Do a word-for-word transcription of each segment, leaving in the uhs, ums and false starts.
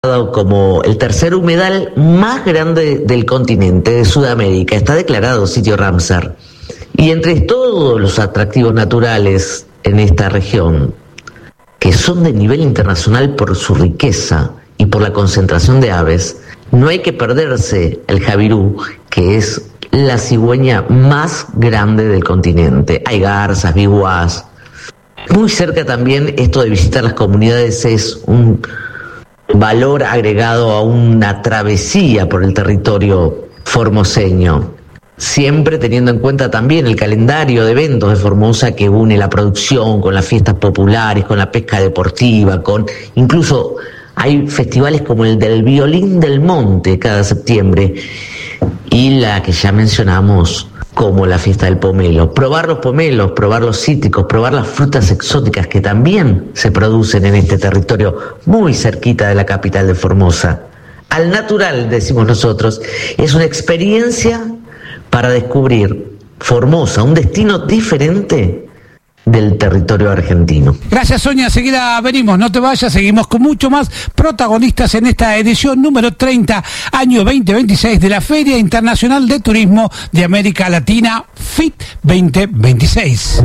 como el tercer humedal más grande del continente de Sudamérica. Está declarado sitio Ramsar. Y entre todos los atractivos naturales en esta región, que son de nivel internacional por su riqueza y por la concentración de aves, no hay que perderse el jabirú, que es la cigüeña más grande del continente. Hay garzas, bihuás. Muy cerca también esto de visitar las comunidades es un valor agregado a una travesía por el territorio formoseño, siempre teniendo en cuenta también el calendario de eventos de Formosa que une la producción con las fiestas populares, con la pesca deportiva, con incluso hay festivales como el del Violín del Monte cada septiembre y la que ya mencionamos como la fiesta del pomelo. Probar los pomelos, probar los cítricos, probar las frutas exóticas que también se producen en este territorio muy cerquita de la capital de Formosa. Al natural, decimos nosotros, es una experiencia para descubrir Formosa, un destino diferente del territorio argentino. Gracias, Sonia. Enseguida venimos, no te vayas, seguimos con mucho más protagonistas en esta edición número treinta, año veinte veintiséis de la Feria Internacional de Turismo de América Latina, F I T veinte veintiséis.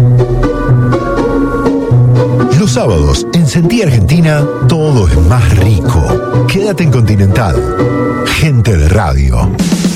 Los sábados, en Sentí Argentina, todo es más rico. Quédate en Continental. Gente de radio.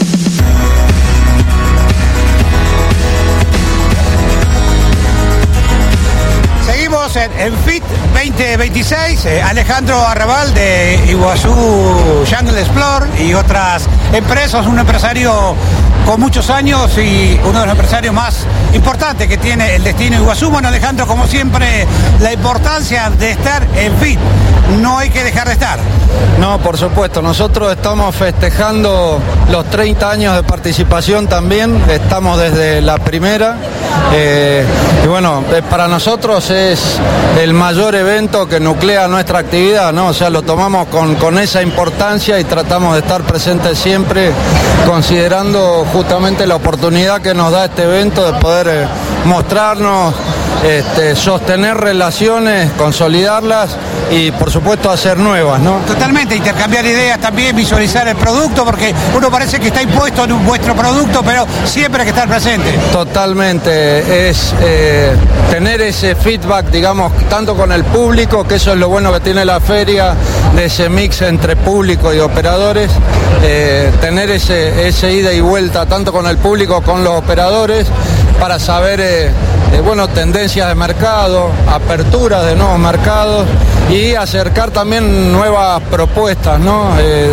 En, en F I T veinte veintiséis, eh, Alejandro Arrabal de Iguazú Jungle Explore y otras empresas, un empresario con muchos años y uno de los empresarios más importantes que tiene el destino Iguazú. Bueno, Alejandro, como siempre, la importancia de estar en F I T, no hay que dejar de estar. No, por supuesto, nosotros estamos festejando los treinta años de participación también, estamos desde la primera, eh, y bueno, para nosotros es el mayor evento que nuclea nuestra actividad, ¿no? O sea, lo tomamos con, con esa importancia y tratamos de estar presentes siempre, considerando justamente la oportunidad que nos da este evento de poder eh, mostrarnos, este, sostener relaciones, consolidarlas y por supuesto hacer nuevas, ¿no? Totalmente, intercambiar ideas también, visualizar el producto, porque uno parece que está impuesto en un, vuestro producto, pero siempre hay que estar presente. Totalmente, es eh, tener ese feedback, digamos, tanto con el público, que eso es lo bueno que tiene la feria, de ese mix entre público y operadores, eh, tener ese, ese ida y vuelta tanto con el público, con los operadores, para saber eh, eh, bueno, tendencias de mercado, aperturas de nuevos mercados y acercar también nuevas propuestas, ¿no? Eh,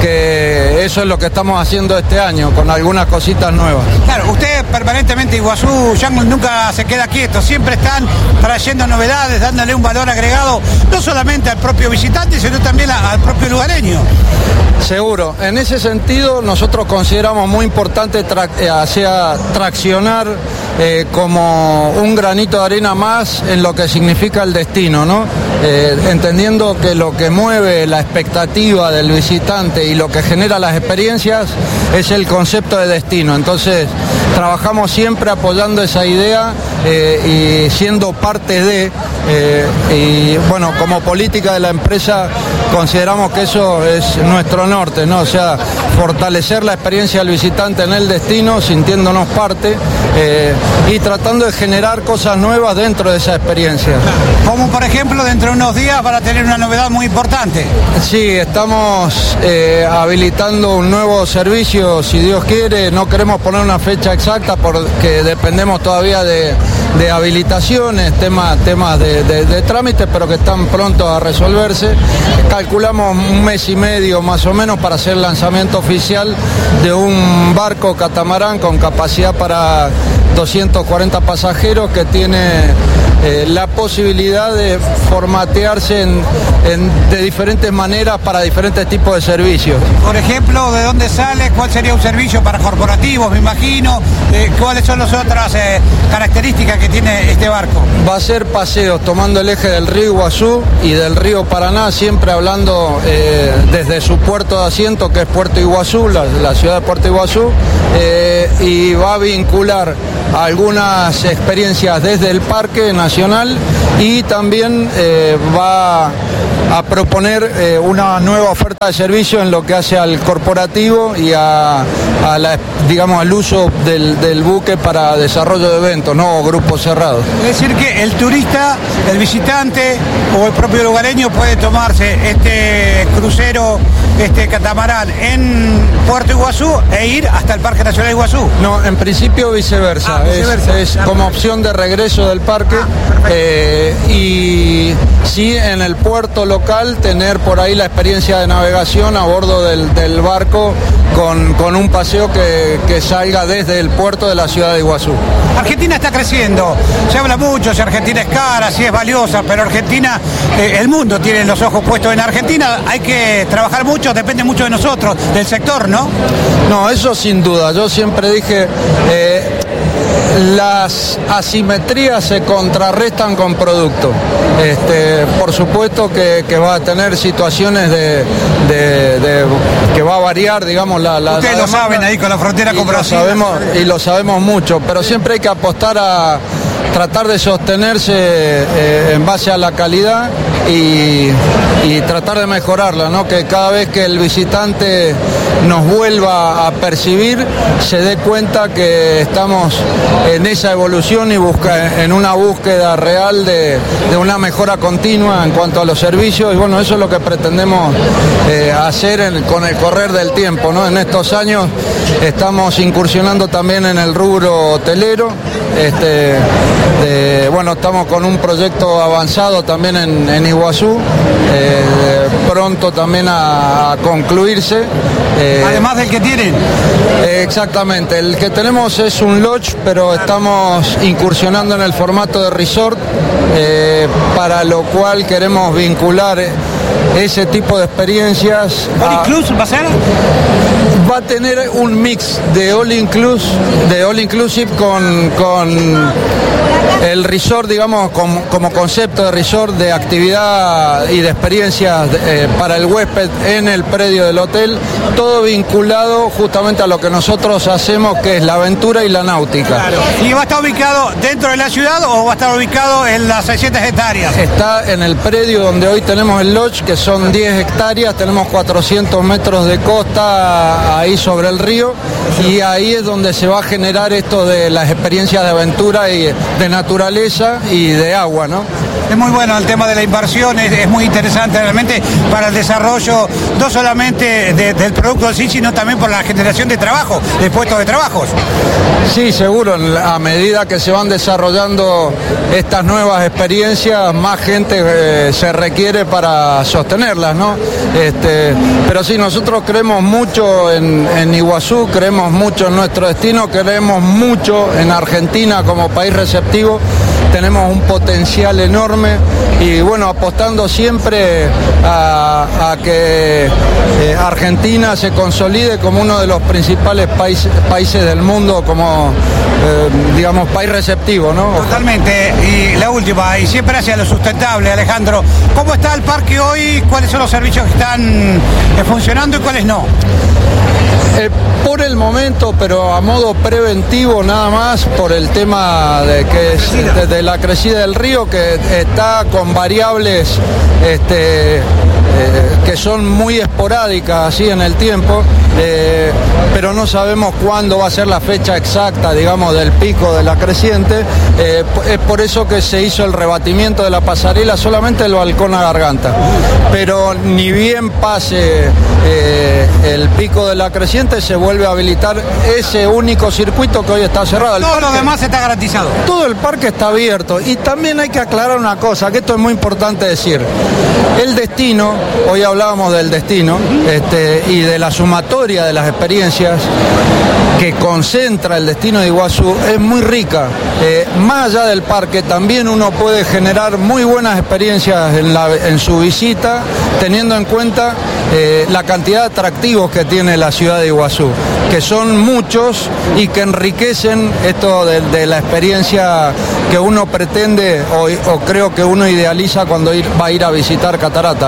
que eso es lo que estamos haciendo este año, con algunas cositas nuevas. Claro, usted permanentemente, Iguazú Jungle nunca se queda quieto, siempre están trayendo novedades, dándole un valor agregado, no solamente al propio visitante, sino también a, al propio lugareño. Seguro, en ese sentido nosotros consideramos muy importante tra- eh, hacia traccionar eh, como un granito de arena más en lo que significa el destino, ¿no? Eh, entendiendo que lo que mueve la expectativa del visitante y lo que genera las experiencias es el concepto de destino. Entonces trabajamos siempre apoyando esa idea eh, y siendo parte de, eh, y bueno, como política de la empresa consideramos que eso es nuestro norte, ¿no? O sea, fortalecer la experiencia del visitante en el destino, sintiéndonos parte eh, y tratando de generar cosas nuevas dentro de esa experiencia. Como por ejemplo, dentro de unos días van a tener una novedad muy importante. Sí, estamos eh, habilitando un nuevo servicio, si Dios quiere. No queremos poner una fecha exacta porque dependemos todavía de, de habilitaciones, temas, temas de, de, de trámites, pero que están prontos a resolverse. Calculamos un mes y medio más o menos para hacer el lanzamiento oficial de un barco catamarán con capacidad para doscientos cuarenta pasajeros que tiene eh, la posibilidad de formatearse en, en, de diferentes maneras para diferentes tipos de servicios. Por ejemplo, ¿de dónde sale? ¿Cuál sería un servicio para corporativos, me imagino? Eh, ¿Cuáles son las otras eh, características que tiene este barco? Va a ser paseos tomando el eje del río Iguazú y del río Paraná, siempre hablando eh, desde su puerto de asiento, que es Puerto Iguazú, la, la ciudad de Puerto Iguazú, eh, y va a vincular algunas experiencias desde el Parque Nacional y también eh, va a proponer eh, una nueva oferta de servicio en lo que hace al corporativo y a, a la, digamos, al uso del, del buque para desarrollo de eventos, no grupos cerrados. Es decir que el turista, el visitante o el propio lugareño puede tomarse este crucero, este catamarán en Puerto Iguazú e ir hasta el Parque Nacional de Iguazú. No, en principio viceversa, ah, viceversa. es, es como opción de regreso del parque ah, eh, y sí en el puerto local tener por ahí la experiencia de navegación a bordo del, del barco con, con un paseo que, que salga desde el puerto de la ciudad de Iguazú. Argentina está creciendo, se habla mucho si Argentina es cara, si es valiosa, pero Argentina, eh, el mundo tiene los ojos puestos en Argentina, hay que trabajar mucho, depende mucho de nosotros, del sector, ¿no? No, eso sin duda, yo siempre dije, eh, las asimetrías se contrarrestan con producto. Este, por supuesto que, que va a tener situaciones de, de, de que va a variar, digamos, la, la ustedes la lo saben ahí con la frontera con Brasil. Lo sabemos, y lo sabemos mucho, pero siempre hay que apostar a tratar de sostenerse eh, en base a la calidad y, y tratar de mejorarla, ¿no? Que cada vez que el visitante nos vuelva a percibir se dé cuenta que estamos en esa evolución y busca, en una búsqueda real de, de una mejora continua en cuanto a los servicios, y bueno, eso es lo que pretendemos eh, hacer en, con el correr del tiempo, ¿no? En estos años estamos incursionando también en el rubro hotelero, este, de, bueno, estamos con un proyecto avanzado también en, en Iguazú, eh, pronto también a, a concluirse. Eh, Además del que tienen. Eh, exactamente, el que tenemos es un lodge, pero estamos incursionando en el formato de resort, eh, para lo cual queremos vincular ese tipo de experiencias. ¿All inclusive va a ser? Va a tener un mix de all inclusive, de all inclusive con, con el resort, digamos, como, como concepto de resort, de actividad y de experiencias eh, para el huésped en el predio del hotel, todo vinculado justamente a lo que nosotros hacemos, que es la aventura y la náutica. Claro. ¿Y va a estar ubicado dentro de la ciudad o va a estar ubicado en las seiscientas hectáreas? Está en el predio donde hoy tenemos el lodge, que son diez hectáreas, tenemos cuatrocientos metros de costa ahí sobre el río, y ahí es donde se va a generar esto de las experiencias de aventura y de naturaleza y de agua, ¿no? Es muy bueno el tema de la inversión, es, es muy interesante realmente para el desarrollo, no solamente de, del producto en sí, sino también por la generación de trabajo, de puestos de trabajos. Sí, seguro, a medida que se van desarrollando estas nuevas experiencias, más gente eh, se requiere para sostenerlas, ¿no? Este, pero sí, nosotros creemos mucho en, en Iguazú, creemos mucho en nuestro destino, creemos mucho en Argentina como país receptivo, tenemos un potencial enorme y bueno, apostando siempre a, a que eh, Argentina se consolide como uno de los principales país, países del mundo, como eh, digamos, país receptivo, ¿no? Totalmente. Y la última, y siempre hacia lo sustentable, Alejandro, ¿cómo está el parque hoy? ¿Cuáles son los servicios que están eh, funcionando y cuáles no? Eh, por el momento, pero a modo preventivo nada más, por el tema de que es de, de la crecida del río, que está con variables este, eh, que son muy esporádicas así en el tiempo, eh, pero no sabemos cuándo va a ser la fecha exacta, digamos, del pico de la creciente. Eh, es por eso que se hizo el rebatimiento de la pasarela solamente del balcón a Garganta, pero ni bien pase eh, el pico de la creciente se vuelve a habilitar ese único circuito que hoy está cerrado. El Todo parque, lo demás está garantizado. Todo el parque está abierto, y también hay que aclarar una cosa, que esto es muy importante decir. El destino, hoy hablábamos del destino este, y de la sumatoria de las experiencias que concentra el destino de Iguazú, es muy rica. Eh, más allá del parque también uno puede generar muy buenas experiencias en, la, en su visita, teniendo en cuenta eh, la cantidad de atractivos que tiene la ciudad de Iguazú, que son muchos y que enriquecen esto de, de la experiencia que uno pretende o, o creo que uno idealiza cuando ir, va a ir a visitar cataratas, ¿no?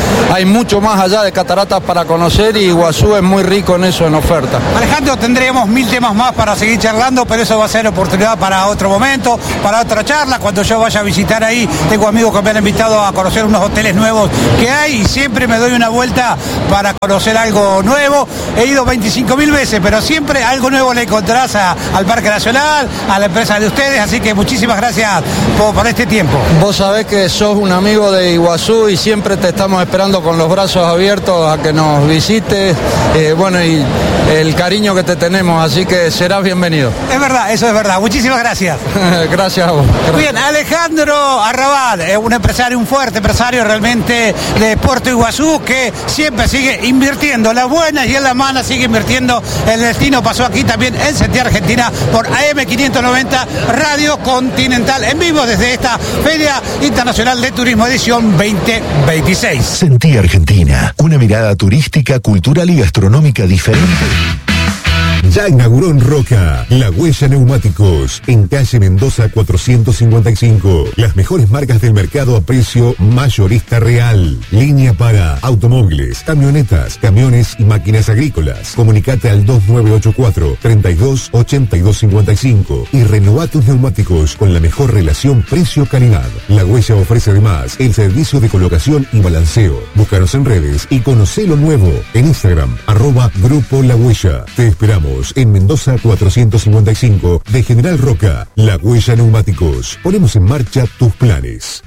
hay mucho más allá de cataratas para conocer y Iguazú es muy rico en eso, en oferta. Alejandro, tendríamos mil temas más para seguir charlando, pero eso va a ser oportunidad para otro momento, para otra charla. Cuando yo vaya a visitar ahí, tengo amigos que me han invitado a conocer unos hoteles nuevos que hay y siempre me doy una vuelta para conocer algo nuevo. He ido veinticinco mil veces, pero siempre algo nuevo le encontrarás a, al Parque Nacional, a la empresa de ustedes, así que muchísimas gracias por, por este tiempo. Vos sabés que sos un amigo de Iguazú y siempre te estamos esperando con los brazos abiertos a que nos visites, eh, bueno, y el cariño que te tenemos, así que serás bienvenido. Es verdad, eso es verdad. Muchísimas gracias. Gracias a vos. Gracias. Bien, Alejandro Arrabal, es un empresario, un fuerte empresario realmente de Puerto Iguazú, que siempre sigue invirtiendo en las buenas y en las malas, sigue invirtiendo. El destino pasó aquí también en Sentir Argentina por A M quinientos noventa Radio Continental, en vivo desde esta Feria Internacional de Turismo edición veinte veintiséis. Sentí Argentina, una mirada turística, cultural y gastronómica diferente. Ya inauguró en Roca La Huella Neumáticos, en calle Mendoza cuatrocientos cincuenta y cinco. Las mejores marcas del mercado a precio mayorista real. Línea para automóviles, camionetas, camiones y máquinas agrícolas. Comunicate al dos nueve ocho cuatro, treinta y dos, ochenta y dos cincuenta y cinco y renová tus neumáticos con la mejor relación precio-calidad. La Huella ofrece además el servicio de colocación y balanceo. Búscanos en redes y conocé lo nuevo en Instagram, arroba Grupo La Huella. Te esperamos en Mendoza cuatrocientos cincuenta y cinco de General Roca. La Huella Neumáticos. Ponemos en marcha tus planes.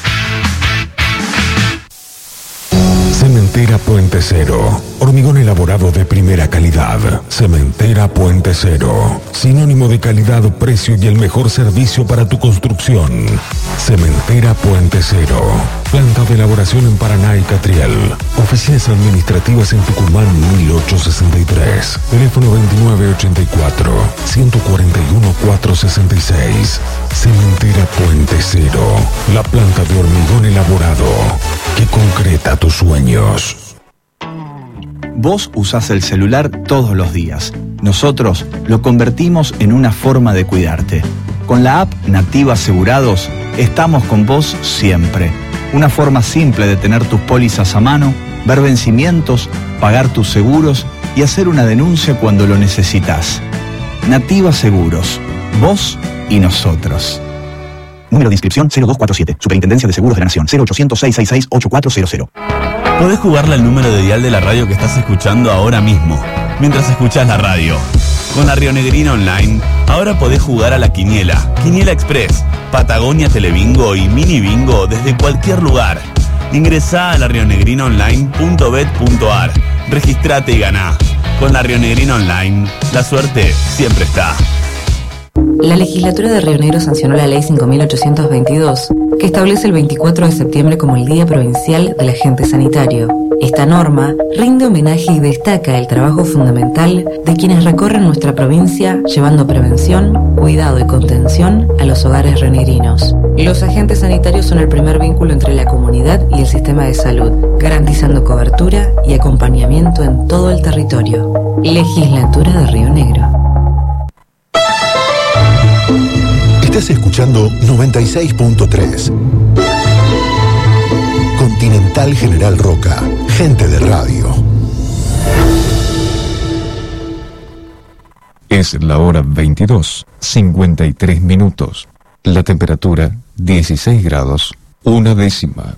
Cementera Puente Cero. Hormigón elaborado de primera calidad. Cementera Puente Cero. Sinónimo de calidad, precio y el mejor servicio para tu construcción. Cementera Puente Cero. Planta de elaboración en Paraná y Catriel. Oficinas administrativas en Tucumán mil ochocientos sesenta y tres. Teléfono veintinueve ochenta y cuatro, ciento cuarenta y uno, cuatrocientos sesenta y seis. Cementera Puente Cero. La planta de hormigón elaborado que concreta tus sueños. Vos usás el celular todos los días. Nosotros lo convertimos en una forma de cuidarte. Con la app Nativa Asegurados, estamos con vos siempre. Una forma simple de tener tus pólizas a mano, ver vencimientos, pagar tus seguros y hacer una denuncia cuando lo necesitas. Nativa Seguros. Vos y nosotros. Número de inscripción cero dos cuatro siete. Superintendencia de Seguros de la Nación. cero ochocientos, seiscientos sesenta y seis, ochenta y cuatro cero cero. Podés jugarle al número de dial de la radio que estás escuchando ahora mismo, mientras escuchás la radio. Con la Rionegrina Online, ahora podés jugar a la Quiniela, Quiniela Express, Patagonia Telebingo y Mini Bingo desde cualquier lugar. Ingresá a la rionegrina online punto bet punto ar, registrate y ganá. Con la Rionegrina Online, la suerte siempre está. La legislatura de Río Negro sancionó la ley cinco mil ochocientos veintidós, que establece el veinticuatro de septiembre como el Día Provincial del Agente Sanitario. Esta norma rinde homenaje y destaca el trabajo fundamental de quienes recorren nuestra provincia llevando prevención, cuidado y contención a los hogares rionegrinos. Los agentes sanitarios son el primer vínculo entre la comunidad y el sistema de salud, garantizando cobertura y acompañamiento en todo el territorio. Legislatura de Río Negro. Estás escuchando noventa y seis punto tres. Continental General Roca. Gente de radio. Es la hora veintidós, cincuenta y tres minutos. La temperatura dieciséis grados, una décima.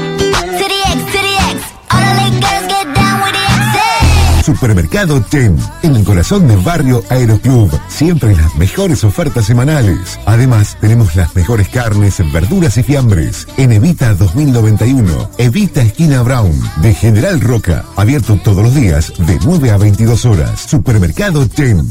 Supermercado Ten, en el corazón del barrio Aeroclub. Siempre las mejores ofertas semanales. Además, tenemos las mejores carnes, verduras y fiambres. En Evita dos mil noventa y uno, Evita Esquina Brown, de General Roca. Abierto todos los días, de nueve a veintidós horas. Supermercado Ten.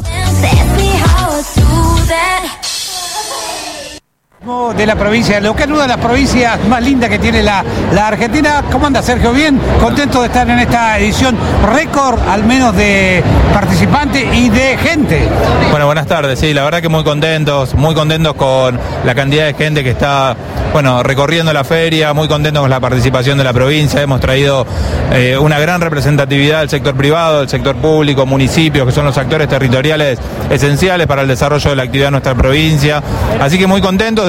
De la provincia de Neuquén, una de las provincias más lindas que tiene la, la Argentina. ¿Cómo anda, Sergio? Bien, contento de estar en esta edición récord, al menos de participantes y de gente. Bueno, buenas tardes, sí, la verdad que muy contentos, muy contentos con la cantidad de gente que está, bueno, recorriendo la feria, muy contentos con la participación de la provincia. Hemos traído eh, una gran representatividad del sector privado, del sector público, municipios, que son los actores territoriales esenciales para el desarrollo de la actividad de nuestra provincia. Así que muy contentos de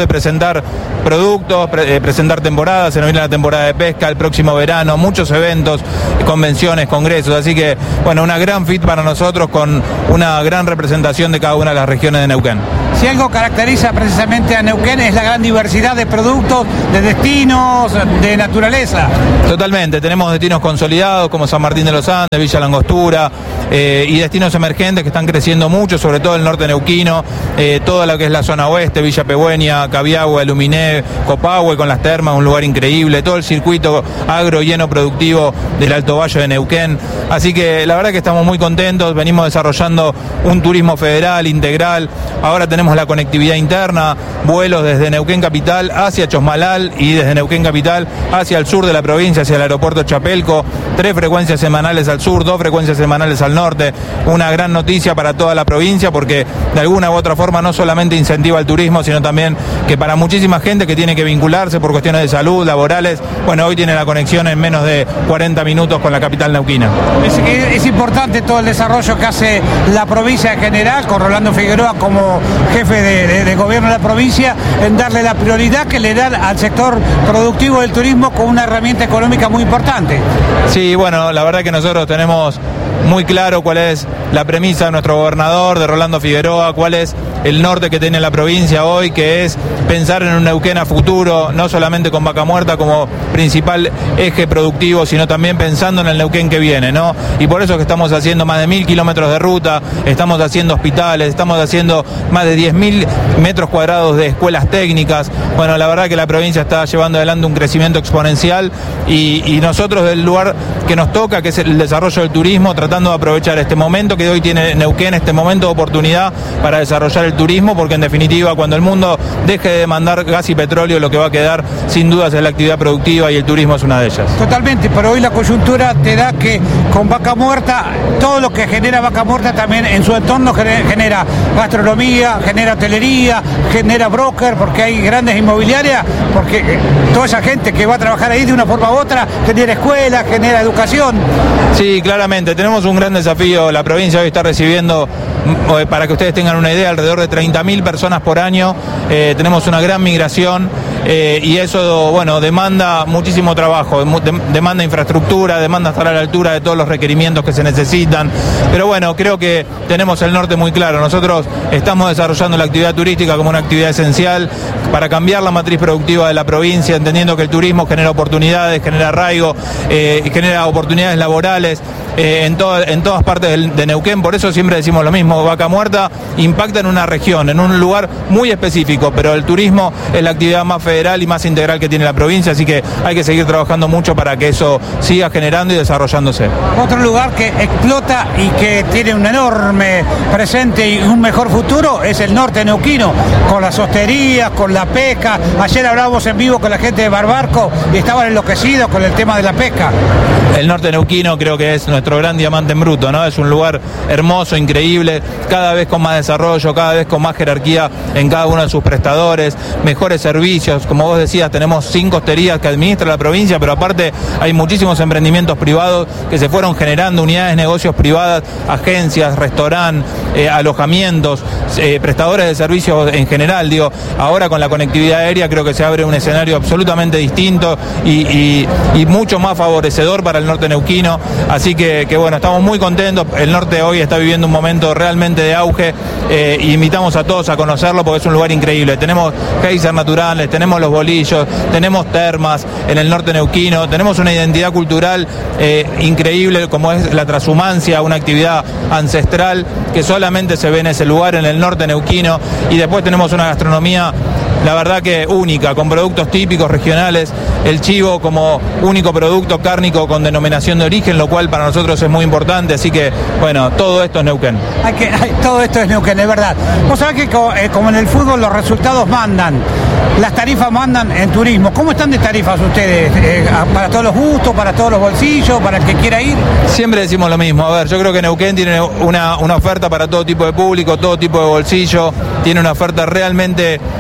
presentar productos, pre, eh, presentar temporadas, se nos viene la temporada de pesca el próximo verano, muchos eventos, convenciones, congresos, así que bueno, una gran fit para nosotros con una gran representación de cada una de las regiones de Neuquén. Si algo caracteriza precisamente a Neuquén es la gran diversidad de productos, de destinos, de naturaleza. Totalmente, tenemos destinos consolidados como San Martín de los Andes, Villa Langostura, eh, y destinos emergentes que están creciendo mucho, sobre todo el norte neuquino, eh, toda lo que es la zona oeste, Villa Pegüeña, Cabiagüe, Luminé, Copahue con las termas, un lugar increíble, todo el circuito agro lleno productivo del Alto Valle de Neuquén, así que la verdad que estamos muy contentos, venimos desarrollando un turismo federal, integral, ahora tenemos la conectividad interna, vuelos desde Neuquén Capital hacia Chosmalal y desde Neuquén Capital hacia el sur de la provincia, hacia el aeropuerto Chapelco, tres frecuencias semanales al sur, dos frecuencias semanales al norte, una gran noticia para toda la provincia porque de alguna u otra forma no solamente incentiva el turismo, sino también que para muchísima gente que tiene que vincularse por cuestiones de salud, laborales, bueno, hoy tiene la conexión en menos de cuarenta minutos con la capital neuquina. Es, es importante todo el desarrollo que hace la provincia en general, con Rolando Figueroa como jefe de, de, de gobierno de la provincia, en darle la prioridad que le da al sector productivo del turismo con una herramienta económica muy importante. Sí, bueno, la verdad que nosotros tenemos muy claro cuál es la premisa de nuestro gobernador, de Rolando Figueroa, cuál es el norte que tiene la provincia hoy, que es pensar en un Neuquén a futuro, no solamente con Vaca Muerta como principal eje productivo, sino también pensando en el Neuquén que viene, ¿no? Y por eso que estamos haciendo más de mil kilómetros de ruta, estamos haciendo hospitales, estamos haciendo más de diez mil metros cuadrados de escuelas técnicas. Bueno, la verdad que la provincia está llevando adelante un crecimiento exponencial y, y nosotros del lugar que nos toca, que es el desarrollo del turismo, tratando de aprovechar este momento que hoy tiene Neuquén, este momento de oportunidad para desarrollar el turismo, porque en definitiva cuando el mundo deje de demandar gas y petróleo, lo que va a quedar sin dudas es la actividad productiva y el turismo es una de ellas. Totalmente, pero hoy la coyuntura te da que con Vaca Muerta, todo lo que genera Vaca Muerta también en su entorno genera gastronomía, genera hotelería, genera broker, porque hay grandes inmobiliarias, porque toda esa gente que va a trabajar ahí de una forma u otra genera escuela, genera educación. Sí, claramente, tenemos un gran desafío, la provincia hoy está recibiendo, para que ustedes tengan una idea, alrededor de treinta mil personas por año, eh, tenemos una gran migración eh, y eso, bueno, demanda muchísimo trabajo, de, demanda infraestructura, demanda estar a la altura de todos los requerimientos que se necesitan, pero bueno, creo que tenemos el norte muy claro, nosotros estamos desarrollando la actividad turística como una actividad esencial para cambiar la matriz productiva de la provincia, entendiendo que el turismo genera oportunidades, genera arraigo, eh, genera oportunidades laborales eh, en, to en todas partes del, de Neuquén, por eso siempre decimos lo mismo, Vaca Muerta impacta en una región, en un lugar muy específico, pero el turismo es la actividad más federal y más integral que tiene la provincia, así que hay que seguir trabajando mucho para que eso siga generando y desarrollándose. Otro lugar que explota y que tiene un enorme presente y un mejor futuro es el norte neuquino, con las hosterías, con la pesca. Ayer hablábamos en vivo con la gente de Barbarco y estaban enloquecidos con el tema de la pesca. El norte neuquino creo que es nuestro gran diamante en bruto, ¿no? Es un lugar hermoso, increíble, cada vez con más desarrollo, cada vez con más jerarquía en cada uno de sus prestadores, mejores servicios, como vos decías, tenemos cinco hosterías que administra la provincia, pero aparte hay muchísimos emprendimientos privados que se fueron generando, unidades de negocios privadas, agencias, restaurantes, eh, alojamientos, eh, prestadores de servicios en general, digo, ahora con la conectividad aérea creo que se abre un escenario absolutamente distinto y, y, y mucho más favorecedor para el norte neuquino, así que, que bueno, estamos muy contentos, el norte hoy está viviendo un momento realmente de auge, eh, e invitamos a todos a conocerlo porque es un lugar increíble, tenemos geysers naturales, tenemos los bolillos, tenemos termas en el norte neuquino, tenemos una identidad cultural eh, increíble como es la transhumancia, una actividad ancestral que solamente se ve en ese lugar, en el norte neuquino, y después tenemos una gastronomía la verdad que única, con productos típicos regionales, el chivo como único producto cárnico con denominación de origen, lo cual para nosotros es muy importante, así que bueno, todo esto es Neuquén. Hay que, hay, todo esto es Neuquén, es verdad. Vos sabés que como, eh, como en el fútbol los resultados mandan, las tarifas mandan en turismo. ¿Cómo están de tarifas ustedes? Eh, ¿Para todos los gustos, para todos los bolsillos, para el que quiera ir? Siempre decimos lo mismo, a ver, yo creo que Neuquén tiene una, una oferta para todo tipo de público, todo tipo de bolsillo, tiene una oferta realmente eh, de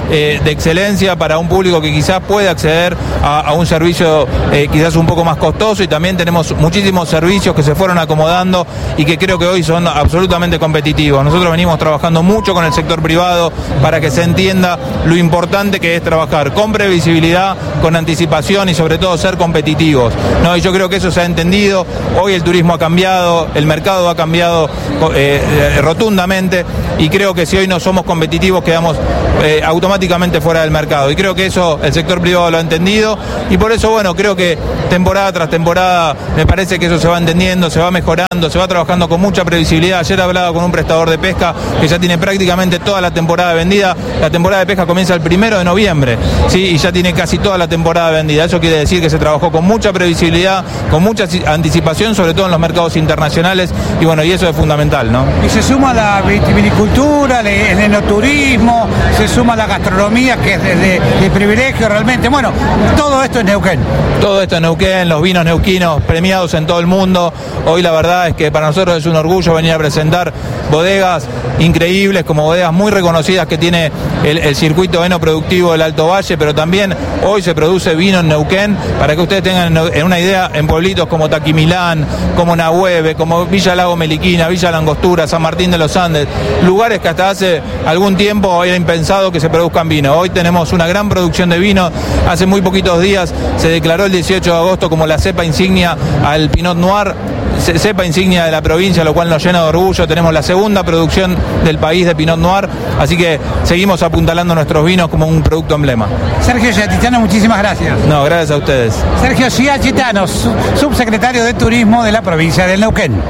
de excelencia para un público que quizás puede acceder a, a un servicio eh, quizás un poco más costoso, y también tenemos muchísimos servicios que se fueron acomodando y que creo que hoy son absolutamente competitivos. Nosotros venimos trabajando mucho con el sector privado para que se entienda lo importante que es trabajar con previsibilidad, con anticipación y sobre todo ser competitivos, ¿no? Y yo creo que eso se ha entendido. Hoy el turismo ha cambiado, el mercado ha cambiado eh, eh, rotundamente, y creo que si hoy no somos competitivos quedamos eh, automáticamente fuera del mercado, y creo que eso el sector privado lo ha entendido, y por eso, bueno, creo que temporada tras temporada me parece que eso se va entendiendo, se va mejorando, se va trabajando con mucha previsibilidad. Ayer hablaba con un prestador de pesca que ya tiene prácticamente toda la temporada vendida. La temporada de pesca comienza el primero de noviembre, ¿sí? Y ya tiene casi toda la temporada vendida. Eso quiere decir que se trabajó con mucha previsibilidad, con mucha anticipación, sobre todo en los mercados internacionales, y bueno, y eso es fundamental, ¿no? Y se suma la vitivinicultura, el enoturismo, se suma la gastronomía, que es de, de, de privilegio realmente. Bueno, todo esto es Neuquén. Todo esto es Neuquén, los vinos neuquinos premiados en todo el mundo. Hoy la verdad es que para nosotros es un orgullo venir a presentar bodegas increíbles, como bodegas muy reconocidas que tiene el, el circuito enoproductivo del Alto Valle, pero también hoy se produce vino en Neuquén, para que ustedes tengan en una idea, en pueblitos como Taquimilán, como Nahueve, como Villa Lago Meliquina, Villa Langostura, San Martín de los Andes, lugares que hasta hace algún tiempo era impensado que se produzcan vino. Hoy tenemos una gran producción de vino. Hace muy poquitos días se declaró el dieciocho de agosto como la cepa insignia al Pinot Noir, cepa insignia de la provincia, lo cual nos llena de orgullo. Tenemos la segunda producción del país de Pinot Noir, así que seguimos apuntalando nuestros vinos como un producto emblema. Sergio Giachitano, muchísimas gracias. No, gracias a ustedes. Sergio Giachitano, subsecretario de Turismo de la provincia de Neuquén.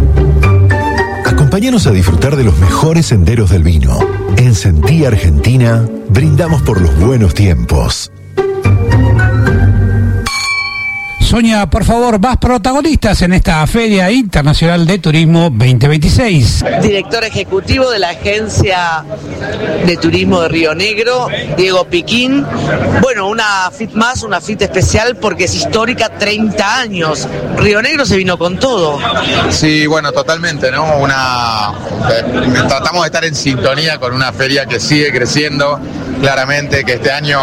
Acompáñanos a disfrutar de los mejores senderos del vino. En Sentí Argentina, brindamos por los buenos tiempos. Sonia, por favor, más protagonistas en esta Feria Internacional de Turismo veinte veintiséis. Director ejecutivo de la Agencia de Turismo de Río Negro, Diego Piquín. Bueno, una FIT más, una FIT especial porque es histórica, treinta años. Río Negro se vino con todo. Sí, bueno, totalmente, ¿no? Una eh, tratamos de estar en sintonía con una feria que sigue creciendo, claramente, que este año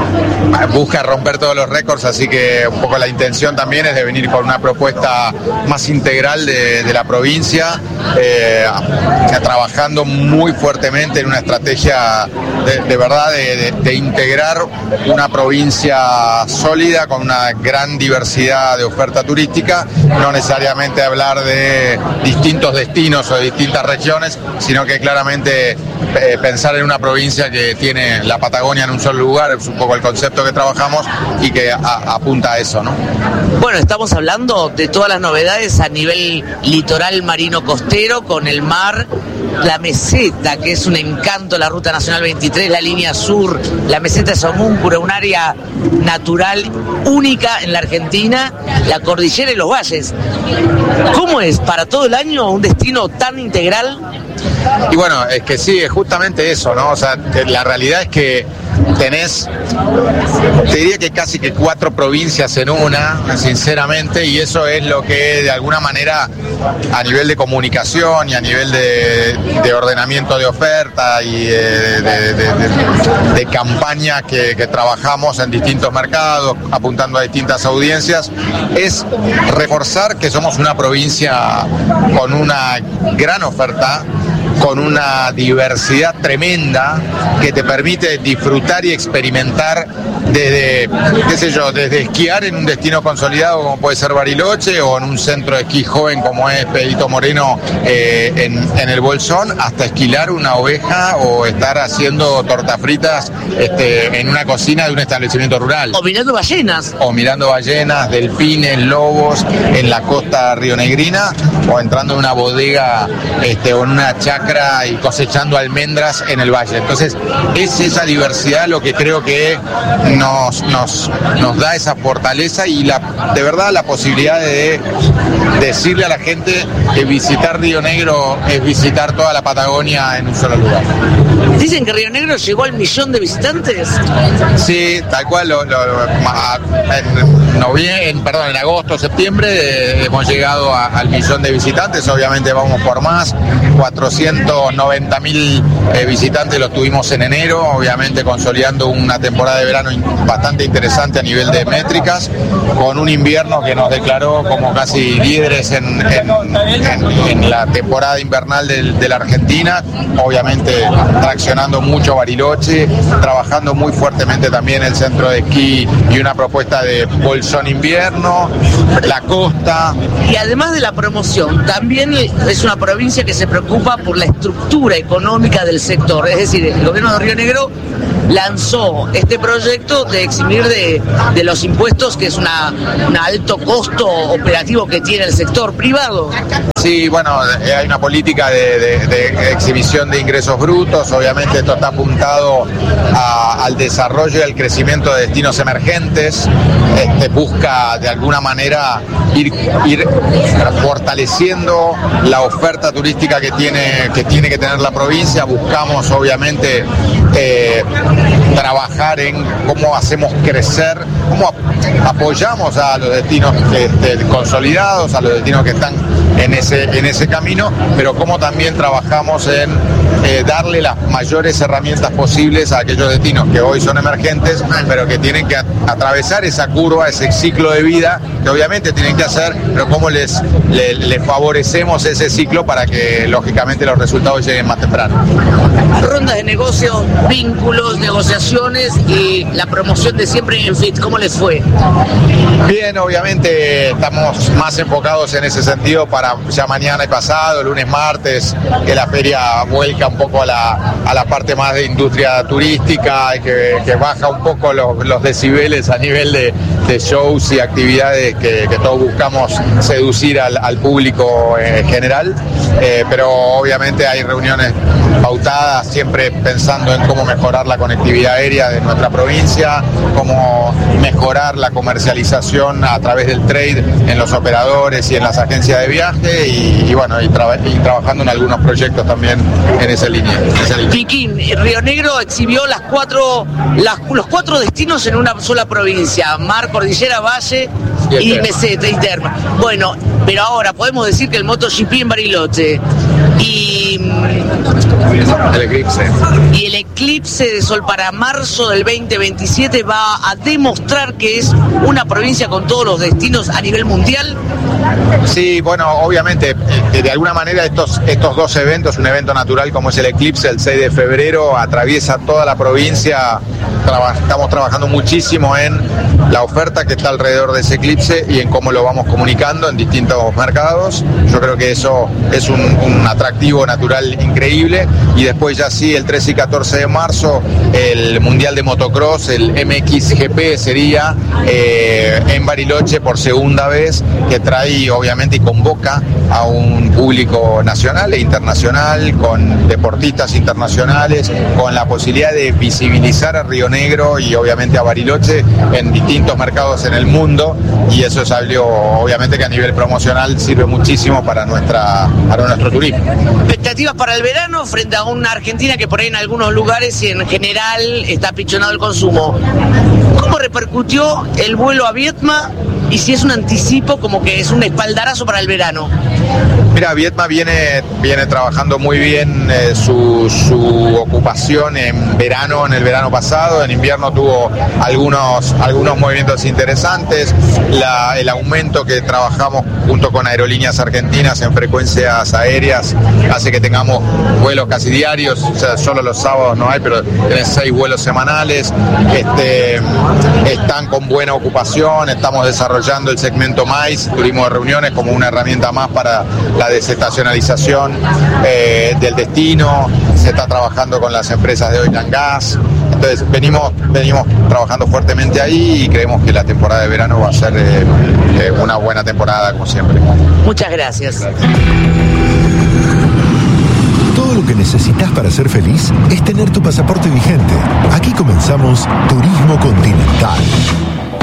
busca romper todos los récords, así que un poco la intención también es de venir con una propuesta más integral de, de la provincia, eh, trabajando muy fuertemente en una estrategia de, de verdad de, de, de integrar una provincia sólida con una gran diversidad de oferta turística, no necesariamente hablar de distintos destinos o de distintas regiones, sino que claramente eh, pensar en una provincia que tiene la Patagonia en un solo lugar, es un poco el concepto que trabajamos y que a, apunta a eso, ¿no? Bueno, estamos hablando de todas las novedades a nivel litoral marino costero, con el mar, la meseta, que es un encanto, la Ruta Nacional veintitrés, la línea sur, la meseta de Somúncura, un área natural única en la Argentina, la cordillera y los valles. ¿Cómo es para todo el año un destino tan integral? Y bueno, es que sí, es justamente eso, ¿no? O sea, la realidad es que tenés, te diría que casi que cuatro provincias en una, sinceramente, y eso es lo que de alguna manera a nivel de comunicación y a nivel de, de ordenamiento de oferta y de, de, de, de, de campaña que, que trabajamos en distintos mercados, apuntando a distintas audiencias, es reforzar que somos una provincia con una gran oferta, con una diversidad tremenda que te permite disfrutar y experimentar desde, qué sé yo, desde esquiar en un destino consolidado como puede ser Bariloche o en un centro de esquí joven como es Pedrito Moreno eh, en, en el Bolsón, hasta esquilar una oveja o estar haciendo tortas fritas este, en una cocina de un establecimiento rural. O mirando ballenas. O mirando ballenas, delfines, lobos en la costa rionegrina, o entrando en una bodega este, o en una chacra y cosechando almendras en el valle. Entonces es esa diversidad lo que creo que nos, nos, nos da esa fortaleza y la, de verdad la posibilidad de decirle a la gente que visitar Río Negro es visitar toda la Patagonia en un solo lugar. Dicen que Río Negro llegó al millón de visitantes. Sí, tal cual. Lo, lo, en, noviembre, en, perdón, en agosto, septiembre, eh, hemos llegado a, al millón de visitantes, obviamente vamos por más, cuatrocientos noventa mil eh, visitantes los tuvimos en enero, obviamente consolidando una temporada de verano bastante interesante a nivel de métricas, con un invierno que nos declaró como casi líderes en, en, en, en la temporada invernal de, de la Argentina, obviamente traccionando mucho Bariloche, trabajando muy fuertemente también el centro de esquí y una propuesta de bolsón invierno, la costa. Y además de la promoción, también es una provincia que se preocupa por la estructura económica del sector, es decir, el gobierno de Río Negro lanzó este proyecto de eximir de, de los impuestos, que es una, un alto costo operativo que tiene el sector privado. Sí, bueno, hay una política de, de, de exhibición de ingresos brutos, obviamente esto está apuntado a, al desarrollo y al crecimiento de destinos emergentes, este, busca de alguna manera ir, ir fortaleciendo la oferta turística que tiene, que tiene que tener la provincia, buscamos obviamente eh, trabajar en cómo hacemos crecer, cómo apoyamos a los destinos este, consolidados, a los destinos que están en ese, en ese camino, pero cómo también trabajamos en eh, darle las mayores herramientas posibles a aquellos destinos que hoy son emergentes, pero que tienen que atravesar esa curva, ese ciclo de vida, que obviamente tienen que hacer, pero cómo les, les, les favorecemos ese ciclo para que lógicamente los resultados lleguen más temprano. Rondas de negocios, vínculos, negociaciones y la promoción de siempre en Fit, ¿cómo les fue? Bien, obviamente estamos más enfocados en ese sentido para ya mañana y pasado, lunes, martes, que la feria vuelca un poco a la, a la parte más de industria turística, que, que baja un poco los, los decibeles a nivel de, de shows y actividades que, que todos buscamos seducir al, al público en general, eh, pero obviamente hay reuniones pautadas siempre pensando en cómo mejorar la conectividad aérea de nuestra provincia, cómo mejorar la comercialización a través del trade en los operadores y en las agencias de viaje y, y bueno, y, tra y trabajando en algunos proyectos también en esa línea. Piquín, Río Negro exhibió las cuatro, las, los cuatro destinos en una sola provincia, mar, cordillera, valle y, y meseta y terma. Bueno, pero ahora podemos decir que el MotoGP en Bariloche y el eclipse y el eclipse de sol para marzo del veinte veintisiete va a demostrar que es una provincia con todos los destinos a nivel mundial. Sí, bueno, obviamente de alguna manera estos, estos dos eventos, un evento natural como es el eclipse el seis de febrero, atraviesa toda la provincia. Traba, estamos trabajando muchísimo en la oferta que está alrededor de ese eclipse y en cómo lo vamos comunicando en distintos mercados. Yo creo que eso es un, un atractivo natural increíble. Y después ya sí, el trece y catorce de marzo, el Mundial de Motocross, el M X G P sería eh, en Bariloche por segunda vez, que trae obviamente y convoca a un público nacional e internacional, con deportistas internacionales, con la posibilidad de visibilizar a Río Negro y obviamente a Bariloche en distintos mercados en el mundo, y eso es algo obviamente que a nivel promocional sirve muchísimo para, nuestra, para nuestro turismo. ¿Expectativas para el verano frente a una Argentina que por ahí en algunos lugares y en general está pichonado el consumo? ¿Cómo repercutió el vuelo a Vietma y si es un anticipo, como que es un espaldarazo para el verano? Mira, Vietma viene, viene trabajando muy bien eh, su, su ocupación en verano, en el verano pasado. En invierno tuvo algunos, algunos movimientos interesantes. La, el aumento que trabajamos junto con Aerolíneas Argentinas en frecuencias aéreas hace que tengamos vuelos casi diarios. O sea, solo los sábados no hay, pero tenés seis vuelos semanales. Este, están con buena ocupación. Estamos desarrollando el segmento MICE, turismo de reuniones, como una herramienta más para la desestacionalización eh, del destino. Se está trabajando con las empresas de oil and gas. Entonces venimos, venimos trabajando fuertemente ahí y creemos que la temporada de verano va a ser eh, eh, una buena temporada como siempre. Muchas gracias. Todo lo que necesitas para ser feliz es tener tu pasaporte vigente. Aquí comenzamos Turismo Continental.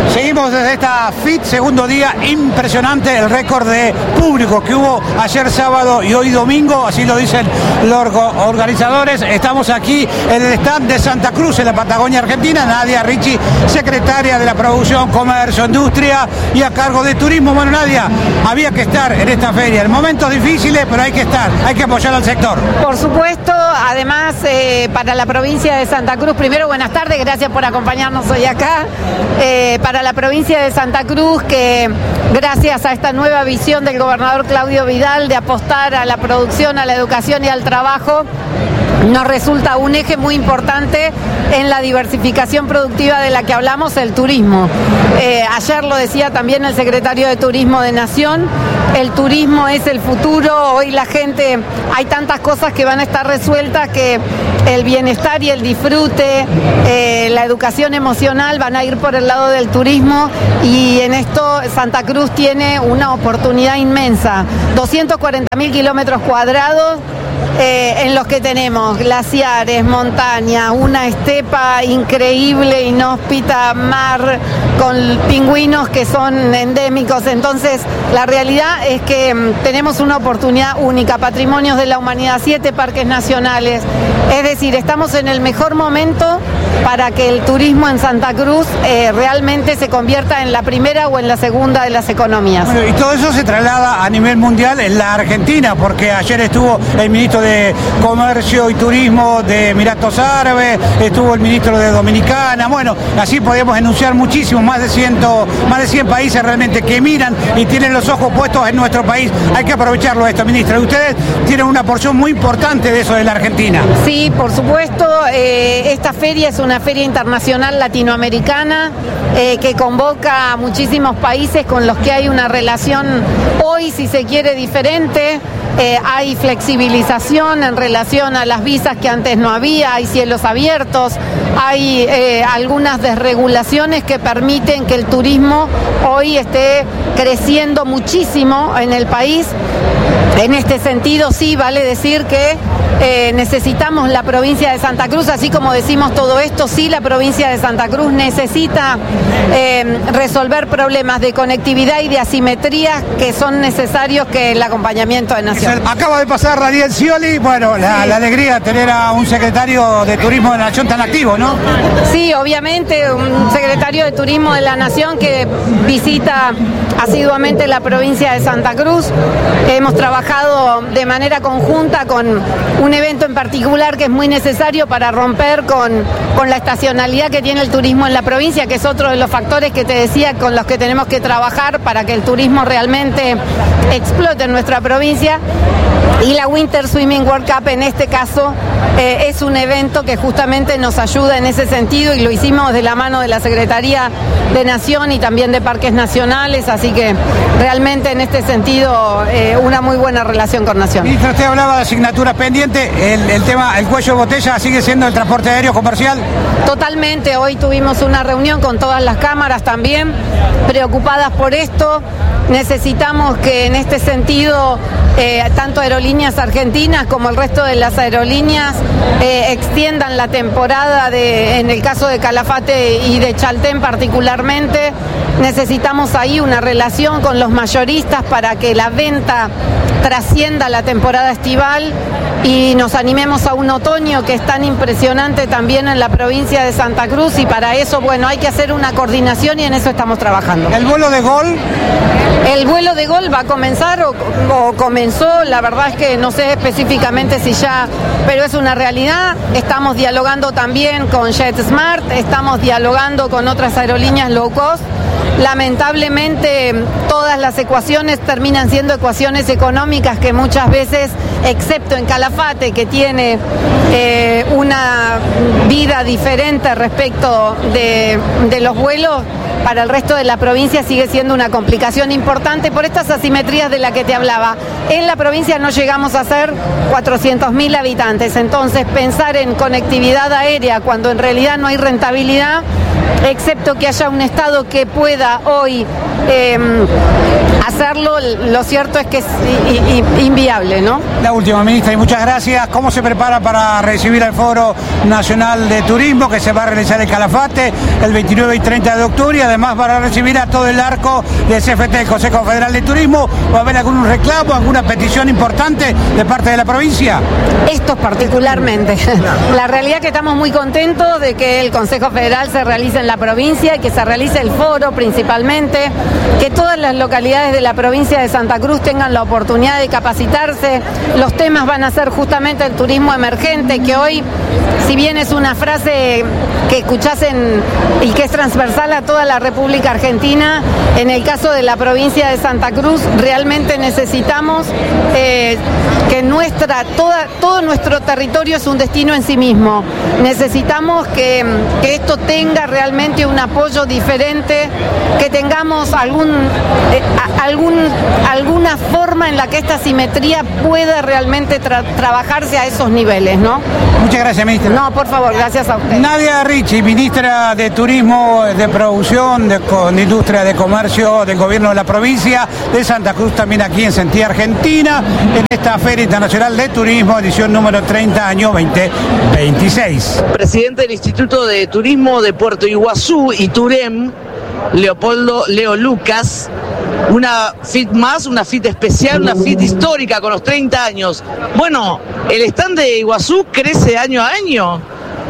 Seguimos desde esta F I T, segundo día, impresionante el récord de público que hubo ayer sábado y hoy domingo, así lo dicen los organizadores. Estamos aquí en el stand de Santa Cruz, en la Patagonia Argentina. Nadia Ricci, secretaria de la Producción, Comercio, Industria y a cargo de Turismo. Bueno, Nadia, había que estar en esta feria, en momentos difíciles, pero hay que estar, hay que apoyar al sector. Por supuesto, además eh, para la provincia de Santa Cruz, primero buenas tardes, gracias por acompañarnos hoy acá. Eh, para la provincia de Santa Cruz, que gracias a esta nueva visión del gobernador Claudio Vidal de apostar a la producción, a la educación y al trabajo, nos resulta un eje muy importante en la diversificación productiva de la que hablamos, el turismo. Eh, ayer lo decía también el secretario de Turismo de Nación, el turismo es el futuro. Hoy la gente, hay tantas cosas que van a estar resueltas que el bienestar y el disfrute, eh, la educación emocional van a ir por el lado del turismo, y en esto Santa Cruz tiene una oportunidad inmensa. doscientos cuarenta mil kilómetros cuadrados eh, en los que tenemos glaciares, montañas, una estepa increíble, inhóspita, mar con pingüinos que son endémicos. Entonces la realidad es que mm, tenemos una oportunidad única, patrimonios de la humanidad, siete parques nacionales, es decir, estamos en el mejor momento para que el turismo en Santa Cruz eh, realmente se convierta en la primera o en la segunda de las economías. Bueno, y todo eso se traslada a nivel mundial en la Argentina, porque ayer estuvo el ministro de Comercio y Turismo de Emiratos Árabes, estuvo el ministro de Dominicana, bueno, así podemos enunciar muchísimo, más de, cien, más de cien países realmente que miran y tienen los ojos puestos en nuestro país. Hay que aprovecharlo esto, ministra. Y ustedes tienen una porción muy importante de eso de la Argentina. Sí, por supuesto, eh, esta feria es una feria internacional latinoamericana eh, que convoca a muchísimos países con los que hay una relación hoy, si se quiere, diferente. Eh, hay flexibilización en relación a las visas que antes no había, hay cielos abiertos, hay eh, algunas desregulaciones que permiten que el turismo hoy esté creciendo muchísimo en el país. En este sentido, sí, vale decir que eh, necesitamos la provincia de Santa Cruz, así como decimos todo esto, sí, la provincia de Santa Cruz necesita eh, resolver problemas de conectividad y de asimetría que son necesarios que el acompañamiento de Nación. Acaba de pasar Radiel Scioli, bueno, la, sí. la alegría de tener a un secretario de Turismo de la Nación tan activo, ¿no? Sí, obviamente, un secretario de Turismo de la Nación que visita asiduamente la provincia de Santa Cruz. Hemos trabajado de manera conjunta con un evento en particular que es muy necesario para romper con, con la estacionalidad que tiene el turismo en la provincia, que es otro de los factores que te decía con los que tenemos que trabajar para que el turismo realmente explote en nuestra provincia. Y la Winter Swimming World Cup en este caso eh, es un evento que justamente nos ayuda en ese sentido, y lo hicimos de la mano de la Secretaría de Nación y también de Parques Nacionales, así que realmente en este sentido eh, una muy buena relación con Nación. Ministra, usted hablaba de asignaturas pendientes, el, el tema, el cuello de botella sigue siendo el transporte aéreo comercial. Totalmente, hoy tuvimos una reunión con todas las cámaras también, preocupadas por esto. Necesitamos que en este sentido eh, tanto aerolíneas argentinas como el resto de las aerolíneas eh, extiendan la temporada de, en el caso de Calafate y de Chaltén particularmente. Necesitamos ahí una relación con los mayoristas para que la venta trascienda la temporada estival y nos animemos a un otoño que es tan impresionante también en la provincia de Santa Cruz, y para eso, bueno, hay que hacer una coordinación y en eso estamos trabajando. ¿El vuelo de Gol? El vuelo de Gol va a comenzar o, o comenzó, la verdad es que no sé específicamente si ya, pero es una realidad. Estamos dialogando también con JetSmart, estamos dialogando con otras aerolíneas low cost. Lamentablemente todas las ecuaciones terminan siendo ecuaciones económicas que muchas veces, excepto en Calafate, que tiene eh, una vida diferente respecto de, de los vuelos, para el resto de la provincia sigue siendo una complicación importante por estas asimetrías de las que te hablaba. En la provincia no llegamos a ser cuatrocientos mil habitantes, entonces pensar en conectividad aérea cuando en realidad no hay rentabilidad, excepto que haya un Estado que pueda hoy eh, hacerlo, lo cierto es que es inviable, ¿no? La última, ministra, y muchas gracias. ¿Cómo se prepara para recibir al Foro Nacional de Turismo que se va a realizar en Calafate el veintinueve y treinta de octubre? además van a recibir a todo el arco del C F T, el Consejo Federal de Turismo. ¿Va a haber algún reclamo, alguna petición importante de parte de la provincia? Estos particularmente. La realidad es que estamos muy contentos de que el Consejo Federal se realice en la provincia y que se realice el foro principalmente, que todas las localidades de la provincia de Santa Cruz tengan la oportunidad de capacitarse. Los temas van a ser justamente el turismo emergente, que hoy, si bien es una frase que escuchasen y que es transversal a toda la República Argentina, en el caso de la provincia de Santa Cruz realmente necesitamos eh, que nuestra, toda, todo nuestro territorio es un destino en sí mismo. Necesitamos que, que esto tenga realmente un apoyo diferente, que tengamos algún, eh, a, algún, alguna forma en la que esta simetría pueda realmente tra trabajarse a esos niveles, ¿no? Muchas gracias, ministra. No, por favor, gracias a usted. Nadia Ricci, ministra de Turismo, de Producción, de, de Industria, de Comercio del Gobierno de la provincia de Santa Cruz, también aquí en Sentí, Argentina, en esta Feria Internacional de Turismo, edición número treinta, año veinte veintiséis. Presidente del Instituto de Turismo de Puerto Iguazú y Turem, Leopoldo Leo Lucas. Una FIT más, una FIT especial, una FIT histórica con los treinta años. Bueno, el stand de Iguazú crece año a año.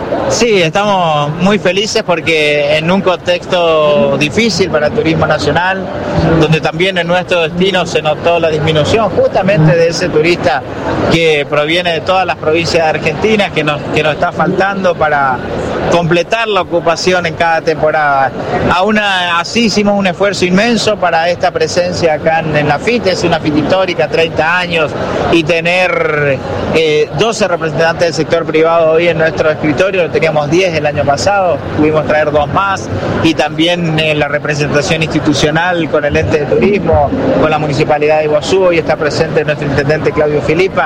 Sí, estamos muy felices porque en un contexto difícil para el turismo nacional, donde también en nuestro destino se notó la disminución justamente de ese turista que proviene de todas las provincias de Argentina, que nos, que nos está faltando para completar la ocupación en cada temporada. Aún así hicimos un esfuerzo inmenso para esta presencia acá en, en la FIT, es una FIT histórica, treinta años, y tener eh, doce representantes del sector privado hoy en nuestro escritorio. Teníamos diez el año pasado, pudimos traer dos más, y también en la representación institucional con el ente de turismo, con la Municipalidad de Iguazú. Hoy está presente nuestro intendente Claudio Filipa,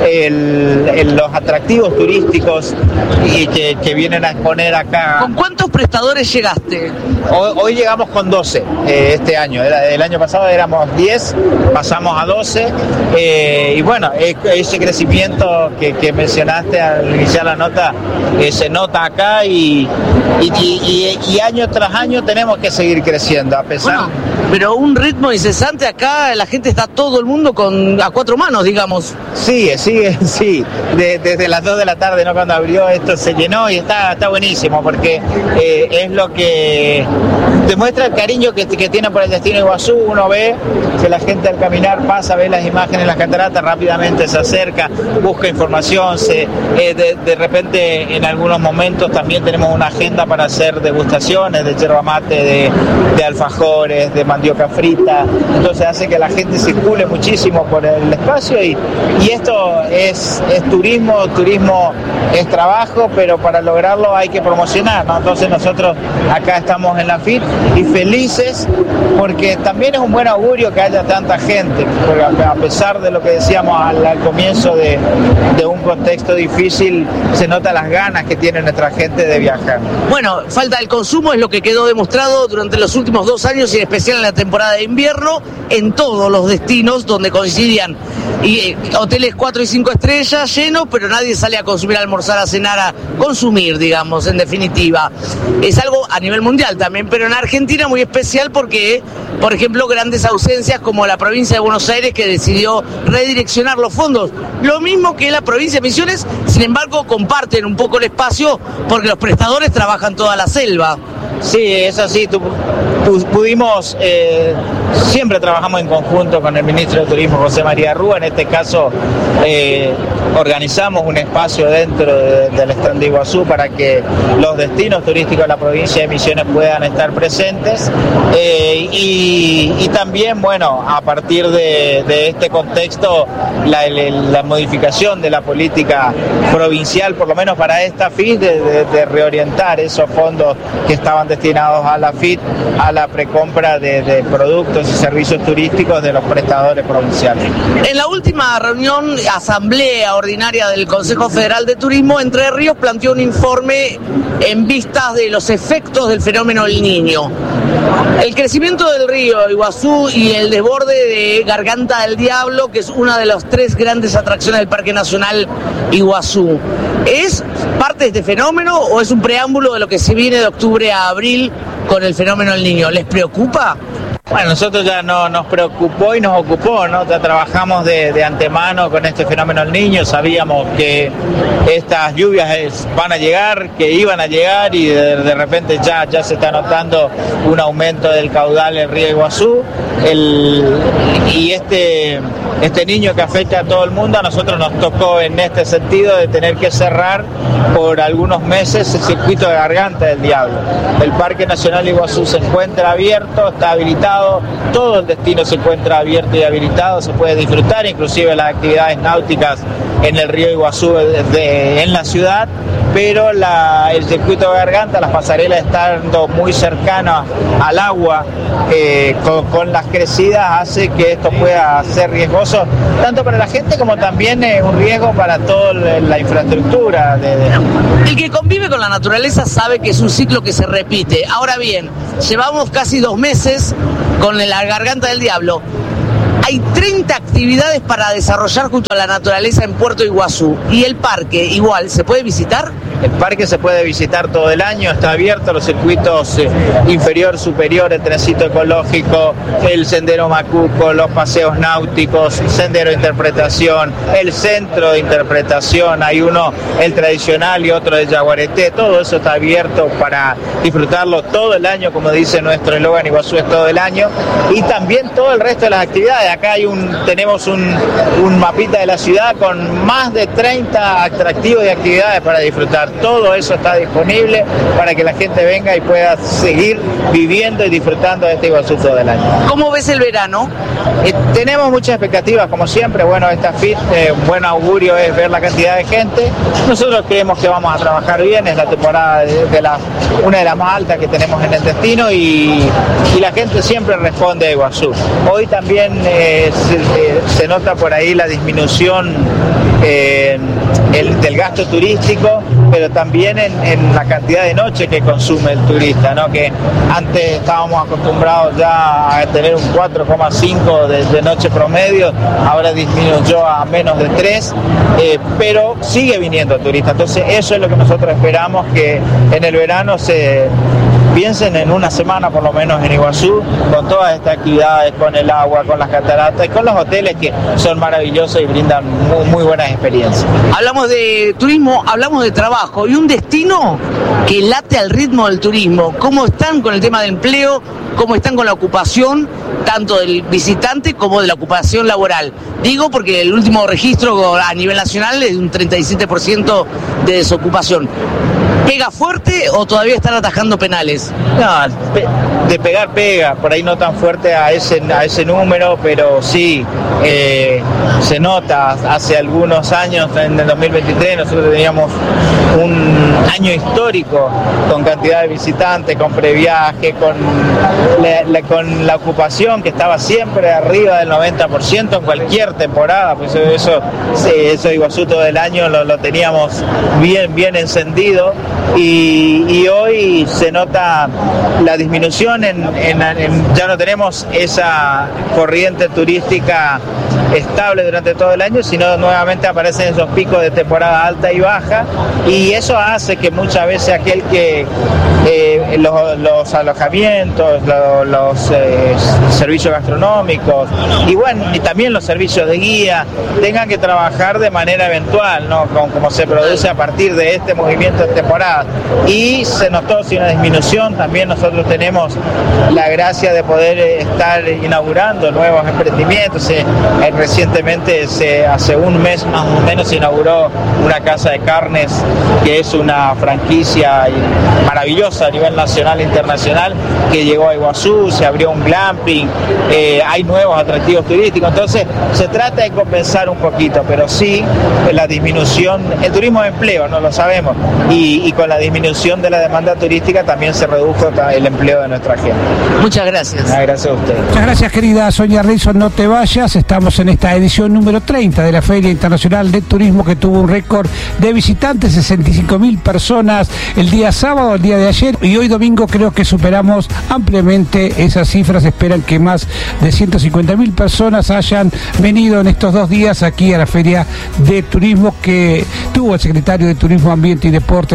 el, el, los atractivos turísticos y que, que vienen a exponer acá. ¿Con cuántos prestadores llegaste? Hoy, hoy llegamos con doce eh, este año, Era, el año pasado éramos diez, pasamos a doce, eh, y bueno, ese crecimiento que, que mencionaste al iniciar la nota, eh, se nota acá y, y, y, y, y año tras año tenemos que seguir creciendo, a pesar... Bueno, pero un ritmo incesante acá, la gente está todo el mundo con a cuatro manos, digamos. Sigue, sigue, sí, de, desde las dos de la tarde, ¿no? Cuando abrió esto se llenó y está, está buenísimo, porque eh, es lo que demuestra el cariño que, que tiene por el destino Iguazú. Uno ve que la gente al caminar pasa, ve las imágenes en las cataratas, rápidamente se acerca, busca información, se, eh, de, de repente en algunos momentos también tenemos una agenda para hacer degustaciones de yerba mate, de, de alfajores, de mandioca frita, entonces hace que la gente circule muchísimo por el espacio y, y esto es, es turismo, turismo es trabajo, pero para lograrlo hay que promocionar, ¿no? Entonces nosotros acá estamos en la FIT y felices porque también es un buen augurio que haya tanta gente, porque a pesar de lo que decíamos al, al comienzo de, de un contexto difícil, se nota las ganas que tiene nuestra gente de viajar. Bueno, falta el consumo es lo que quedó demostrado durante los últimos dos años y en especial en la temporada de invierno en todos los destinos donde coincidían y eh, hoteles cuatro y cinco estrellas llenos, pero nadie sale a consumir, a almorzar, a cenar, a consumir, digamos, en definitiva. Es algo a nivel mundial también, pero en Argentina muy especial porque, por ejemplo, grandes ausencias como la provincia de Buenos Aires que decidió redireccionar los fondos, lo mismo que la provincia de Misiones, sin embargo comparten un poco el espacio porque los prestadores trabajan toda la selva. Sí, es así, tu, tu, pudimos, eh, siempre trabajamos en conjunto con el ministro de Turismo José María Rúa, en este caso eh, organizamos un espacio dentro de, del stand de Iguazú para que los destinos turísticos de la provincia de Misiones puedan estar presentes eh, y, y también, bueno, a partir de, de este contexto, la, la modificación de la política provincial, por lo menos para esta FIT, de, de, de reorientar esos fondos que estaban destinados a la FIT a la precompra de, de productos y servicios turísticos de los prestadores provinciales. En la última reunión, asamblea ordinaria del Consejo Federal de Turismo, Entre Ríos planteó un informe en vistas de los efectos del fenómeno El Niño. El crecimiento del río Iguazú y el desborde de Garganta del Diablo, que es una de las tres grandes atracciones del Parque Nacional ¿Es parte de este fenómeno o es un preámbulo de lo que se viene de octubre a abril con el fenómeno del Niño. ¿Les preocupa? Bueno, nosotros ya no, nos preocupó y nos ocupó, ¿no? Ya trabajamos de, de antemano con este fenómeno del Niño, sabíamos que estas lluvias es, van a llegar, que iban a llegar y de, de repente ya, ya se está notando un aumento del caudal en Río Iguazú. El, y este, este niño que afecta a todo el mundo, a nosotros nos tocó en este sentido de tener que cerrar por algunos meses el circuito de Garganta del Diablo. El Parque Nacional Iguazú se encuentra abierto, está habilitado, todo el destino se encuentra abierto y habilitado, se puede disfrutar, inclusive las actividades náuticas en el río Iguazú de, de, en la ciudad, pero la, el circuito de Garganta, las pasarelas estando muy cercanas al agua, eh, con, con las crecidas, hace que esto pueda ser riesgoso, tanto para la gente como también eh, un riesgo para toda la infraestructura. De, de... El que convive con la naturaleza sabe que es un ciclo que se repite. Ahora bien, llevamos casi dos meses con la Garganta del Diablo. Hay treinta actividades para desarrollar junto a la naturaleza en Puerto Iguazú. ¿Y el parque igual se puede visitar? El parque se puede visitar todo el año, está abierto, los circuitos eh, inferior, superior, el trencito ecológico, el sendero Macuco, los paseos náuticos, sendero de interpretación, el centro de interpretación, hay uno, el tradicional y otro de Yaguareté, todo eso está abierto para disfrutarlo todo el año, como dice nuestro eslogan, Iguazú es todo el año, y también todo el resto de las actividades. Acá hay un, tenemos un, un mapita de la ciudad con más de treinta atractivos y actividades para disfrutar. Todo eso está disponible para que la gente venga y pueda seguir viviendo y disfrutando de este Iguazú todo el año. ¿Cómo ves el verano? Eh, tenemos muchas expectativas, como siempre. Bueno, esta F I T, eh, un buen augurio es ver la cantidad de gente. Nosotros creemos que vamos a trabajar bien, es la temporada de, de la, una de las más altas que tenemos en el destino y, y la gente siempre responde a Iguazú. Hoy también eh, se, eh, se nota por ahí la disminución eh, el, del gasto turístico, pero también en, en la cantidad de noche que consume el turista, ¿no? Que antes estábamos acostumbrados ya a tener un cuatro coma cinco de, de noche promedio, ahora disminuyó a menos de tres, eh, pero sigue viniendo turistas. Entonces eso es lo que nosotros esperamos, que en el verano se piensen en una semana por lo menos en Iguazú, con todas estas actividades, con el agua, con las cataratas y con los hoteles que son maravillosos y brindan muy, muy buenas experiencias. Hablamos de turismo, hablamos de trabajo y un destino que late al ritmo del turismo. ¿Cómo están con el tema del empleo? ¿Cómo están con la ocupación, tanto del visitante como de la ocupación laboral? Digo porque el último registro a nivel nacional es de un treinta y siete por ciento de desocupación. ¿Pega fuerte o todavía están atajando penales? No, de pegar pega, por ahí no tan fuerte a ese, a ese número, pero sí, eh, se nota. Hace algunos años, en el dos mil veintitrés, nosotros teníamos un año histórico con cantidad de visitantes, con previaje, con la, la, con la ocupación que estaba siempre arriba del noventa por ciento en cualquier temporada, pues eso, eso Iguazú todo el año lo, lo teníamos bien, bien encendido. Y, y hoy se nota la disminución, en, en, en, ya no tenemos esa corriente turística estable durante todo el año, sino nuevamente aparecen esos picos de temporada alta y baja, y eso hace que muchas veces aquel que eh, los, los alojamientos, los, los eh, servicios gastronómicos y bueno, y también los servicios de guía tengan que trabajar de manera eventual, ¿no? Como, como se produce a partir de este movimiento de temporada. Y se notó sí, una disminución. También nosotros tenemos la gracia de poder estar inaugurando nuevos emprendimientos. Eh, recientemente, se, hace un mes más o menos, se inauguró una casa de carnes que es una franquicia maravillosa a nivel nacional e internacional, que llegó a Iguazú, se abrió un glamping, eh, hay nuevos atractivos turísticos. Entonces se trata de compensar un poquito, pero sí la disminución, el turismo de empleo, no lo sabemos, y, y con la disminución de la demanda turística también se redujo el empleo de nuestra gente. Muchas gracias. Ah, gracias a ustedes. Muchas gracias, querida Sonia Rilson, no te vayas. Estamos en esta edición número treinta de la Feria Internacional de Turismo, que tuvo un récord de visitantes, sesenta y cinco mil personas el día sábado, el día de ayer, y hoy domingo creo que superamos ampliamente esas cifras. Esperan que más de ciento cincuenta mil personas hayan venido en estos dos días aquí a la Feria de Turismo que tuvo el secretario de Turismo, Ambiente y Deportes, Nación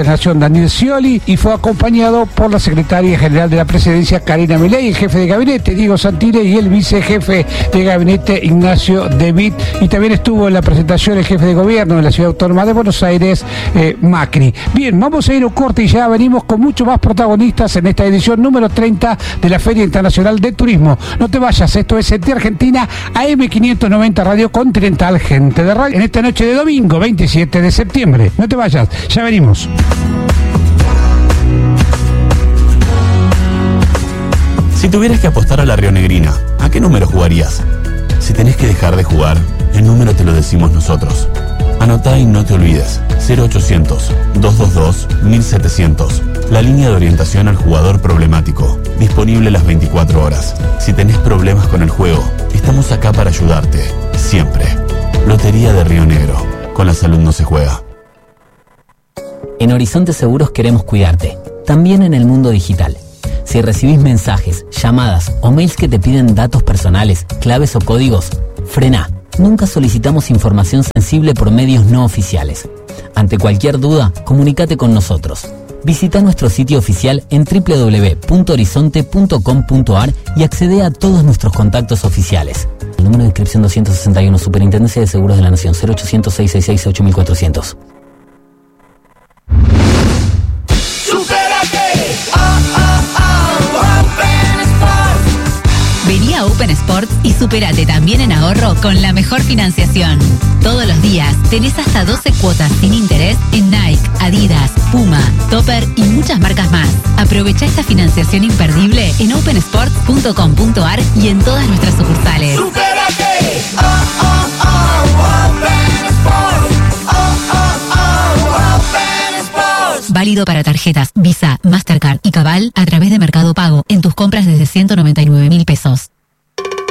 Daniel Scioli y fue acompañado por la secretaria general de la presidencia, Karina Milei, el jefe de gabinete, Diego Santile, y el vicejefe de gabinete, Ignacio De Witt. Y también estuvo en la presentación el jefe de gobierno de la Ciudad Autónoma de Buenos Aires, eh, Macri. Bien, vamos a ir a un corte y ya venimos con mucho más protagonistas en esta edición número treinta de la Feria Internacional de Turismo. No te vayas, esto es Sentir Argentina, A M quinientos noventa Radio Continental, gente de radio, en esta noche de domingo veintisiete de septiembre. No te vayas, ya venimos. Si tuvieras que apostar a la rionegrina, ¿a qué número jugarías? Si tenés que dejar de jugar, el número te lo decimos nosotros. Anotá y no te olvides, cero ochocientos, doscientos veintidós, mil setecientos, la línea de orientación al jugador problemático, disponible las veinticuatro horas. Si tenés problemas con el juego, estamos acá para ayudarte, siempre. Lotería de Río Negro, con la salud no se juega. En Horizonte Seguros queremos cuidarte, también en el mundo digital. Si recibís mensajes, llamadas o mails que te piden datos personales, claves o códigos, frená. Nunca solicitamos información sensible por medios no oficiales. Ante cualquier duda, comunícate con nosotros. Visita nuestro sitio oficial en doble u doble u doble u punto horizonte punto com punto a r y accede a todos nuestros contactos oficiales. El número de inscripción doscientos sesenta y uno, Superintendencia de Seguros de la Nación, cero ochocientos, seiscientos sesenta y seis, ocho mil cuatrocientos. Vení a Open Sports y supérate también en ahorro con la mejor financiación. Todos los días tenés hasta doce cuotas sin interés en Nike, Adidas, Puma, Topper y muchas marcas más. Aprovecha esta financiación imperdible en open sports punto com punto a r y en todas nuestras sucursales. ¡Supérate! Oh, oh, oh, Open Sports. Oh, oh, oh, Open Sports. Válido para tarjetas Visa, Mastercard y Cabal a través de Mercado Pago en tus compras desde ciento noventa y nueve mil pesos.